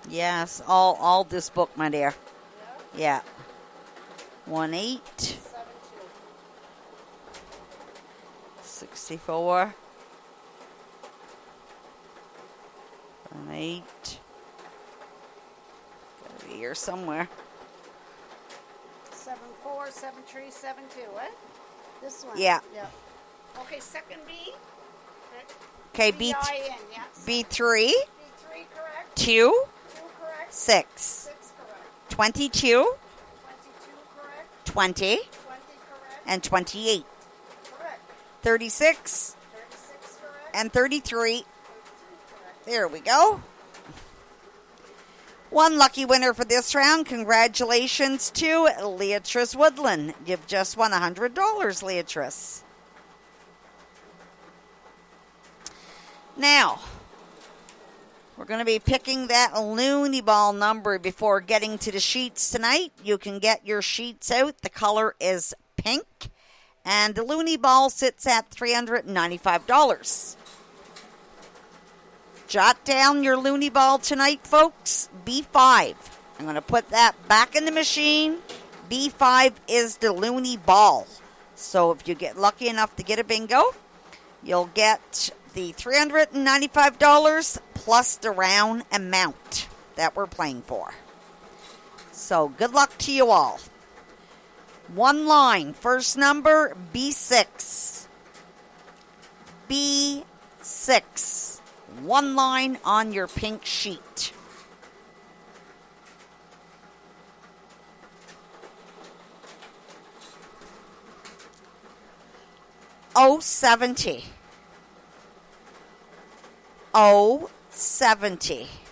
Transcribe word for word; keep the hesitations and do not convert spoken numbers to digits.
Yes, all all this book, my dear. Yeah. Yeah. One eight. Seven two. Sixty-four. One eight. Gotta be here somewhere. Seven four, seven three, seven two. What? This one. Yeah. Yeah. Okay, second B. Okay, B B I N, yes. B three. B three, correct. Two. Two, correct. Six. Six, correct. Twenty-two. Twenty-two, correct. Twenty. Twenty, correct. And twenty-eight. Correct. Thirty-six. Thirty-six, correct. And thirty-three. Thirty-three, correct. There we go. One lucky winner for this round. Congratulations to Leatrice Woodland. You've just won one hundred dollars, Leatrice. Now, we're going to be picking that Looney Ball number before getting to the sheets tonight. You can get your sheets out. The color is pink. And the Looney Ball sits at three hundred ninety-five dollars. Jot down your Looney Ball tonight, folks. B five. I'm going to put that back in the machine. B five is the Looney Ball. So if you get lucky enough to get a bingo, you'll get the three hundred ninety-five dollars plus the round amount that we're playing for. So good luck to you all. One line. First number, B six. B six. One line on your pink sheet. O seventy. O seventy.